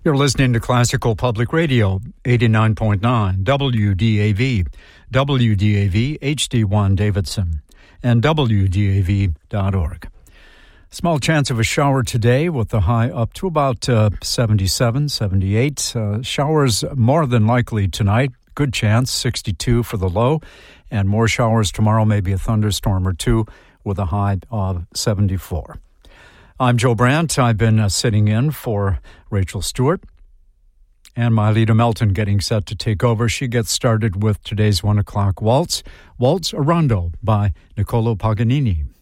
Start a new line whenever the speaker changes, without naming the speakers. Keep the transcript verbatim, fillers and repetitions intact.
You're listening to Classical Public Radio, eighty-nine point nine, W D A V, W D A V H D one Davidson, and W D A V dot org. Small chance of a shower today with the high up to about uh, seventy-seven, seventy-eight. Uh, showers more than likely tonight. Good chance, sixty-two for the low. And more showers tomorrow, maybe a thunderstorm or two with a high of seventy-four. I'm Joe Brandt. I've been uh, sitting in for Rachel Stewart. And Mylita Melton getting set to take over. She gets started with today's one o'clock waltz. Waltz a Rondo by Niccolo Paganini.